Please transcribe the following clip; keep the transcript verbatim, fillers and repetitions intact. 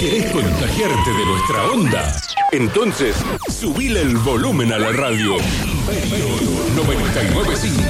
¿Querés contagiarte de nuestra onda? Entonces, subile el volumen a la radio. Imperio noventa y nueve punto cinco.